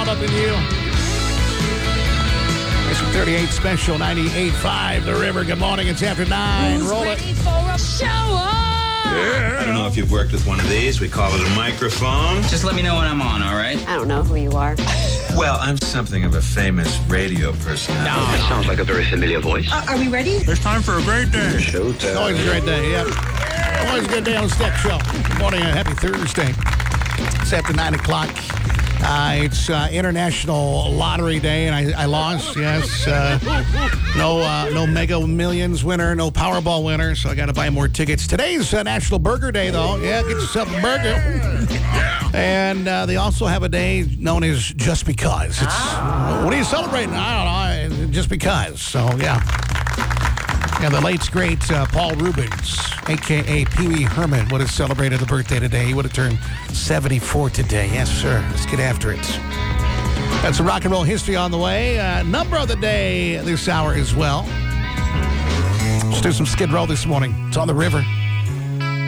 up in you. It's 38 Special 98.5 The River. Good morning. It's after 9. Roll it. Ready for a shower? I don't know if you've worked with one of these. We call it a microphone. Just let me know when I'm on, all right? I don't know who you are. Well, I'm something of a famous radio personality. That sounds like a very familiar voice. Are we ready? It's time for a great day. Showtime. Always a great day, yep. Always a good day on the Step Show. Good morning and happy Thursday. It's after 9 o'clock. It's International Lottery Day, and I lost, yes. No Mega Millions winner, no Powerball winner, so I got to buy more tickets. Today's National Burger Day, though. Yeah, get yourself a burger. And they also have a day known as Just Because. What are you celebrating? I don't know, just because. So, yeah. And the late, great Paul Rubens, a.k.a. Pee Wee Herman, would have celebrated the birthday today. He would have turned 74 today. Yes, sir. Let's get after it. Got some rock and roll history on the way. Number of the day this hour as well. Let's do some Skid Row this morning. It's on the river.